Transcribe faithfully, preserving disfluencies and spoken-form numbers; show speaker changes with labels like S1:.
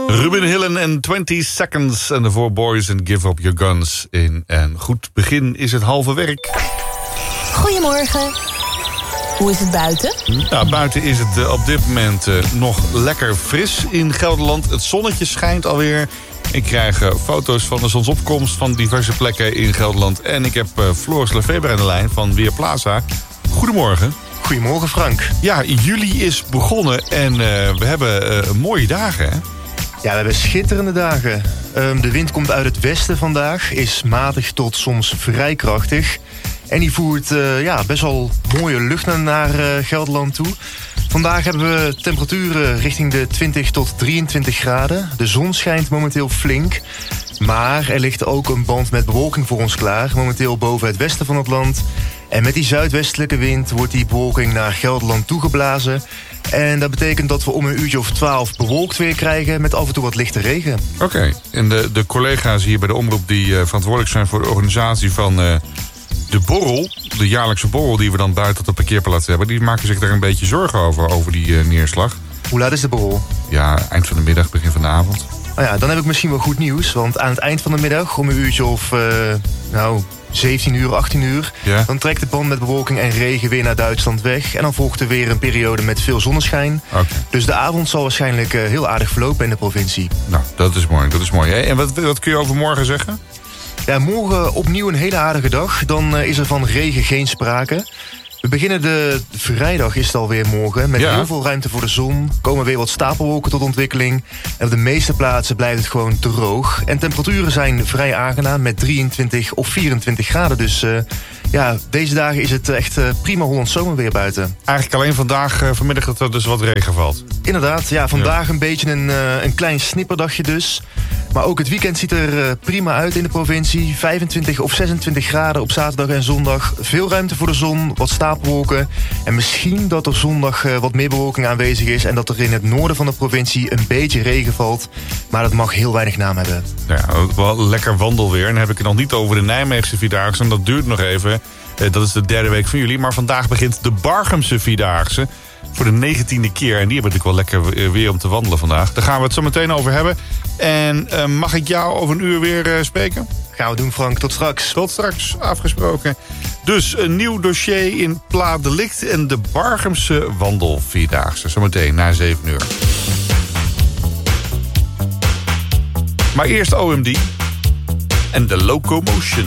S1: Ruben Hillen en twintig seconds en de Four Boys en Give Up Your Guns. In een goed begin is het halve werk.
S2: Goedemorgen. Hoe is het buiten?
S1: Nou, buiten is het uh, op dit moment uh, nog lekker fris in Gelderland. Het zonnetje schijnt alweer. Ik krijg uh, foto's van de zonsopkomst van diverse plekken in Gelderland. En ik heb uh, Floris Lefeber aan de lijn van Weerplaza. Goedemorgen.
S3: Goedemorgen, Frank.
S1: Ja, juli is begonnen en uh, we hebben uh, mooie dagen, hè?
S3: Ja, we hebben schitterende dagen. Um, de wind komt uit het westen vandaag, is matig tot soms vrij krachtig. En die voert uh, ja, best wel mooie lucht naar uh, Gelderland toe. Vandaag hebben we temperaturen richting de twintig tot drieëntwintig graden. De zon schijnt momenteel flink. Maar er ligt ook een band met bewolking voor ons klaar. Momenteel boven het westen van het land. En met die zuidwestelijke wind wordt die bewolking naar Gelderland toegeblazen. En dat betekent dat we om een uurtje of twaalf bewolkt weer krijgen met af en toe wat lichte regen.
S1: Oké, okay. En de, de collega's hier bij de omroep die uh, verantwoordelijk zijn voor de organisatie van uh, de borrel, de jaarlijkse borrel die we dan buiten op de parkeerplaats hebben, die maken zich daar een beetje zorgen over, over die uh, neerslag.
S3: Hoe laat is de borrel?
S1: Ja, eind van de middag, begin van de avond.
S3: Nou ja, dan heb ik misschien wel goed nieuws. Want aan het eind van de middag, om een uurtje of uh, nou, zeventien uur, achttien uur...
S1: Ja.
S3: Dan trekt de band met bewolking en regen weer naar Duitsland weg. En dan volgt er weer een periode met veel zonneschijn.
S1: Okay.
S3: Dus de avond zal waarschijnlijk uh, heel aardig verlopen in de provincie.
S1: Nou, dat is mooi, dat is mooi. En wat, wat kun je over morgen zeggen?
S3: Ja, morgen opnieuw een hele aardige dag. Dan uh, is er van regen geen sprake. We beginnen de vrijdag, is het alweer morgen, met ja. heel veel ruimte voor de zon. Komen weer wat stapelwolken tot ontwikkeling. En op de meeste plaatsen blijft het gewoon droog. En temperaturen zijn vrij aangenaam met drieëntwintig of vierentwintig graden. Dus uh, ja, deze dagen is het echt uh, prima Hollands zomerweer buiten.
S1: Eigenlijk alleen vandaag, uh, vanmiddag, dat er dus wat regen valt.
S3: Inderdaad, ja, vandaag ja. een beetje een, uh, een klein snipperdagje dus. Maar ook het weekend ziet er uh, prima uit in de provincie. vijfentwintig of zesentwintig graden op zaterdag en zondag. Veel ruimte voor de zon, wat stapelwolken. En misschien dat er zondag uh, wat meer bewolking aanwezig is. En dat er in het noorden van de provincie een beetje regen valt. Maar dat mag heel weinig naam hebben.
S1: Ja, wel lekker wandelweer. En dan heb ik het nog niet over de Nijmeegse Vierdaagse. En dat duurt nog even. Uh, dat is de derde week van juli. Maar vandaag begint de Barchamse Vierdaagse. Voor de negentiende keer. En die hebben natuurlijk wel lekker weer om te wandelen vandaag. Daar gaan we het zo meteen over hebben. En uh, mag ik jou over een uur weer uh, spreken?
S3: Gaan we doen, Frank. Tot straks.
S1: Tot straks, afgesproken. Dus een nieuw dossier in Pla Delict en de Barchamse Wandelvierdaagse. Zometeen na zeven uur. Maar eerst O M D en de Locomotion.